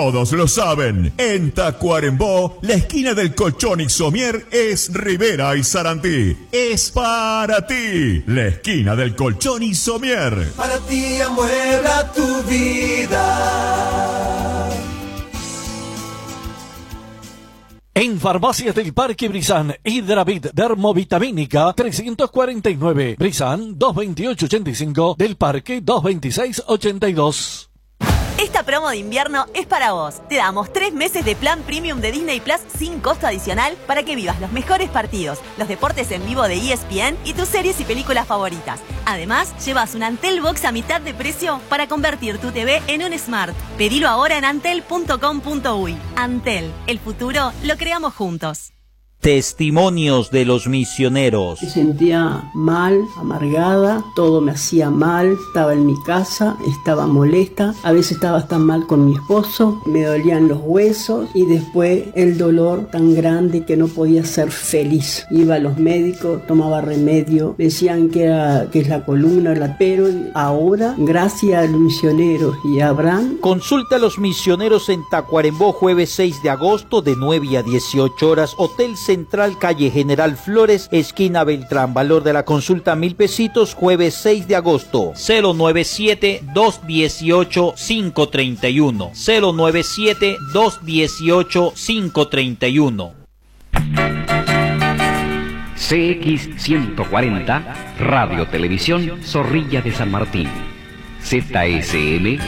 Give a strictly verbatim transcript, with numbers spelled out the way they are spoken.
Todos lo saben, en Tacuarembó, la esquina del Colchón Ixomier es Rivera y Sarantí. Es para ti, la esquina del Colchón Ixomier. Para ti amuebla tu vida. En Farmacias del Parque Brizán, Hidravit Dermovitamínica trescientos cuarenta y nueve, Brizán doscientos veintiocho ochenta y cinco, del Parque doscientos veintiséis ochenta y dos. Esta promo de invierno es para vos. Te damos tres meses de plan premium de Disney Plus sin costo adicional para que vivas los mejores partidos, los deportes en vivo de E S P N y tus series y películas favoritas. Además, llevas un Antel Box a mitad de precio para convertir tu T V en un Smart. Pedilo ahora en antel punto com punto uy. Antel, el futuro lo creamos juntos. Testimonios de los misioneros. Me sentía mal, amargada, todo me hacía mal, estaba en mi casa, estaba molesta, a veces estaba tan mal con mi esposo, me dolían los huesos y después el dolor tan grande que no podía ser feliz. Iba a los médicos, tomaba remedio, decían que, era, que es la columna, la, pero ahora, gracias a los misioneros y a Abraham. Consulta a los misioneros en Tacuarembó, jueves seis de agosto de nueve a dieciocho horas, Hotel Central, calle General Flores, esquina Beltrán. Valor de la consulta mil pesitos, jueves seis de agosto. cero nueve siete, dos uno ocho, cinco tres uno. cero nueve siete, dos uno ocho, cinco tres uno. C X ciento cuarenta, Radio Televisión Zorrilla de San Martín. Z S M